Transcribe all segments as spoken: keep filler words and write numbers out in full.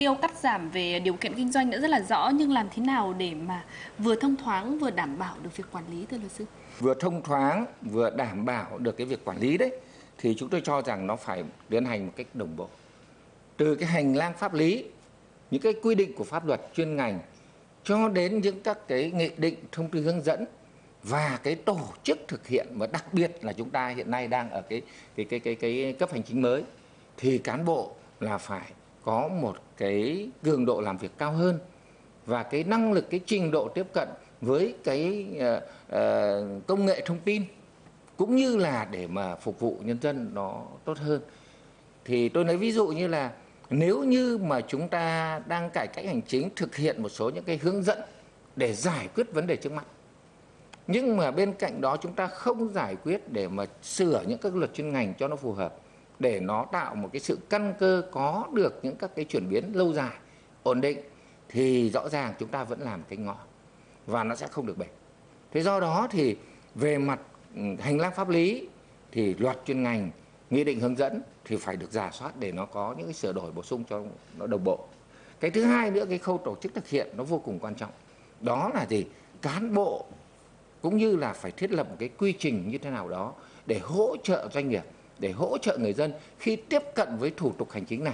Yêu cắt giảm về điều kiện kinh doanh đã rất là rõ, nhưng làm thế nào để mà vừa thông thoáng vừa đảm bảo được việc quản lý, thưa luật sư? Vừa thông thoáng vừa đảm bảo được cái việc quản lý đấy thì chúng tôi cho rằng nó phải tiến hành một cách đồng bộ. Từ cái hành lang pháp lý, những cái quy định của pháp luật chuyên ngành cho đến những các cái nghị định, thông tư hướng dẫn và cái tổ chức thực hiện, và đặc biệt là chúng ta hiện nay đang ở cái cái cái cái cái cấp hành chính mới thì cán bộ là phải có một cái cường độ làm việc cao hơn, và cái năng lực, cái trình độ tiếp cận với cái uh, uh, công nghệ thông tin cũng như là để mà phục vụ nhân dân nó tốt hơn. Thì tôi nói ví dụ như là nếu như mà chúng ta đang cải cách hành chính, thực hiện một số những cái hướng dẫn để giải quyết vấn đề trước mắt, nhưng mà bên cạnh đó chúng ta không giải quyết để mà sửa những các luật chuyên ngành cho nó phù hợp, để nó tạo một cái sự căn cơ có được những các cái chuyển biến lâu dài, ổn định, thì rõ ràng chúng ta vẫn làm cái ngõ và nó sẽ không được bền. Thế do đó thì về mặt hành lang pháp lý thì luật chuyên ngành, nghị định hướng dẫn thì phải được rà soát để nó có những cái sửa đổi bổ sung cho nó đồng bộ. Cái thứ hai nữa, cái khâu tổ chức thực hiện nó vô cùng quan trọng. Đó là gì? Cán bộ cũng như là phải thiết lập một cái quy trình như thế nào đó để hỗ trợ doanh nghiệp, để hỗ trợ người dân khi tiếp cận với thủ tục hành chính này,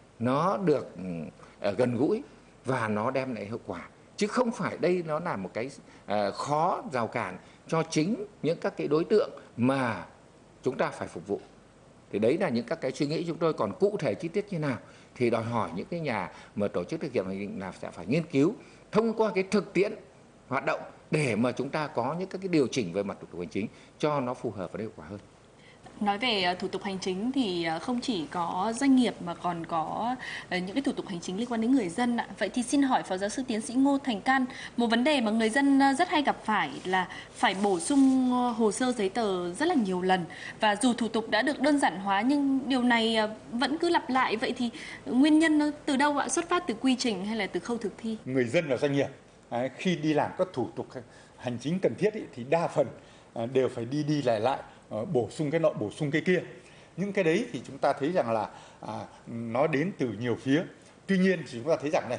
nó được uh, gần gũi và nó đem lại hiệu quả, chứ không phải đây nó là một cái uh, khó rào cản cho chính những các cái đối tượng mà chúng ta phải phục vụ. Thì đấy là những các cái suy nghĩ chúng tôi, còn cụ thể chi tiết như nào thì đòi hỏi những cái nhà mà tổ chức thực hiện hành chính là sẽ phải nghiên cứu thông qua cái thực tiễn hoạt động để mà chúng ta có những các cái điều chỉnh về mặt thủ tục hành chính cho nó phù hợp và hiệu quả hơn. Nói về thủ tục hành chính thì không chỉ có doanh nghiệp mà còn có những cái thủ tục hành chính liên quan đến người dân ạ. Vậy thì xin hỏi Phó Giáo sư Tiến sĩ Ngô Thành Can, một vấn đề mà người dân rất hay gặp phải là phải bổ sung hồ sơ giấy tờ rất là nhiều lần, và dù thủ tục đã được đơn giản hóa nhưng điều này vẫn cứ lặp lại. Vậy thì nguyên nhân nó từ đâu ạ? Xuất phát từ quy trình hay là từ khâu thực thi? Người dân và doanh nghiệp khi đi làm các thủ tục hành chính cần thiết thì đa phần đều phải đi đi lại lại, bổ sung cái nọ bổ sung cái kia. Những cái đấy thì chúng ta thấy rằng là à, nó đến từ nhiều phía. Tuy nhiên thì chúng ta thấy rằng này,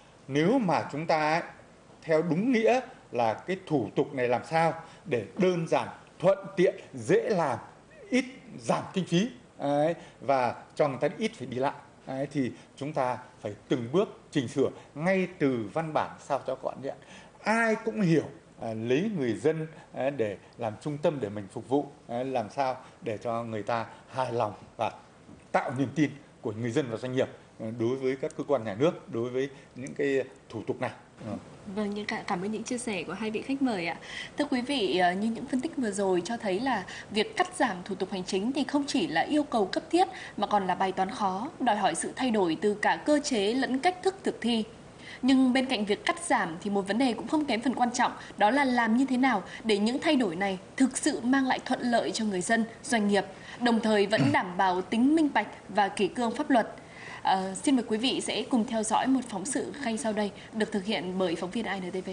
nếu mà chúng ta theo đúng nghĩa là cái thủ tục này làm sao để đơn giản, thuận tiện, dễ làm, ít giảm kinh phí ấy, và cho người ta ít phải đi lại ấy, thì chúng ta phải từng bước chỉnh sửa ngay từ văn bản sao cho gọn nhẹ, ai cũng hiểu. À, lấy người dân à, để làm trung tâm để mình phục vụ, à, làm sao để cho người ta hài lòng và tạo niềm tin của người dân và doanh nghiệp à, đối với các cơ quan nhà nước, đối với những cái thủ tục này. À. Vâng, nhưng cảm ơn những chia sẻ của hai vị khách mời ạ. Thưa quý vị, như những phân tích vừa rồi cho thấy là việc cắt giảm thủ tục hành chính thì không chỉ là yêu cầu cấp thiết mà còn là bài toán khó, đòi hỏi sự thay đổi từ cả cơ chế lẫn cách thức thực thi. Nhưng bên cạnh việc cắt giảm thì một vấn đề cũng không kém phần quan trọng, đó là làm như thế nào để những thay đổi này thực sự mang lại thuận lợi cho người dân, doanh nghiệp, đồng thời vẫn đảm bảo tính minh bạch và kỷ cương pháp luật. À, xin mời quý vị sẽ cùng theo dõi một phóng sự ngay sau đây được thực hiện bởi phóng viên i en tê vê.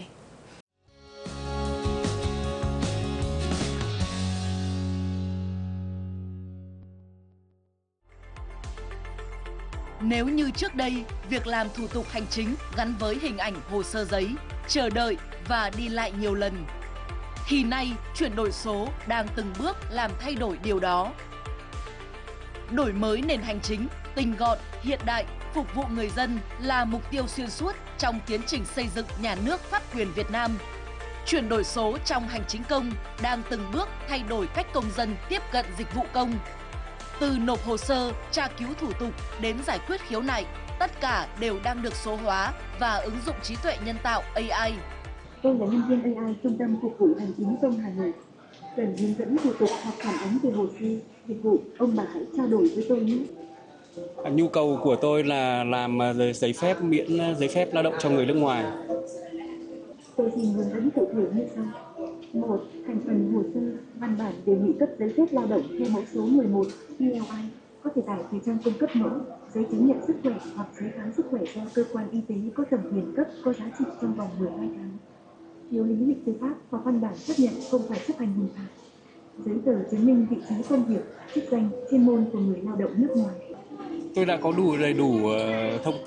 Nếu như trước đây, việc làm thủ tục hành chính gắn với hình ảnh hồ sơ giấy, chờ đợi và đi lại nhiều lần, thì nay chuyển đổi số đang từng bước làm thay đổi điều đó. Đổi mới nền hành chính, tinh gọn, hiện đại, phục vụ người dân là mục tiêu xuyên suốt trong tiến trình xây dựng nhà nước pháp quyền Việt Nam. Chuyển đổi số trong hành chính công đang từng bước thay đổi cách công dân tiếp cận dịch vụ công. Từ nộp hồ sơ, tra cứu thủ tục đến giải quyết khiếu nại, tất cả đều đang được số hóa và ứng dụng trí tuệ nhân tạo a i. Tôi là nhân viên a i Trung tâm Phục vụ Hành chính công Hà Nội. Cần hướng dẫn thủ tục hoặc phản ánh về hồ sơ, dịch vụ, ông bà hãy trao đổi với tôi nhé. Nhu cầu của tôi là làm giấy phép, miễn giấy phép lao động cho người nước ngoài. Tôi xin hướng dẫn cụ thể như sau. một. Thành phần hồ sơ, văn bản đề nghị cấp giấy phép lao động theo mẫu số mười một i lờ i có thể tải từ trang cung cấp mẫu, giấy chứng nhận sức khỏe hoặc giấy khám sức khỏe do cơ quan y tế có thẩm quyền cấp có giá trị trong vòng mười hai tháng. Phiếu lý lịch tư pháp hoặc văn bản xác nhận không phải chấp hành hình phạt. Giấy tờ chứng minh vị trí công việc, chức danh, chuyên môn của người lao động nước ngoài. Tôi đã có đủ đầy đủ uh, thông tin